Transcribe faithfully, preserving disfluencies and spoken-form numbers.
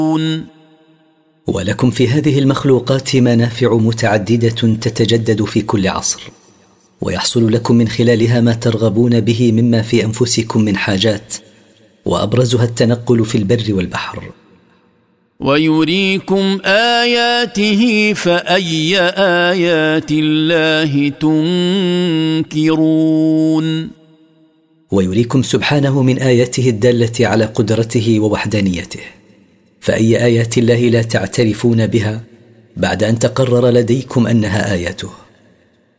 ولكم في هذه المخلوقات منافع متعددة تتجدد في كل عصر، ويحصل لكم من خلالها ما ترغبون به مما في أنفسكم من حاجات، وأبرزها التنقل في البر والبحر. ويريكم آياته فأي آيات الله تنكرون. ويريكم سبحانه من آياته الدالة على قدرته ووحدانيته، فأي آيات الله لا تعترفون بها بعد أن تقرر لديكم أنها آياته؟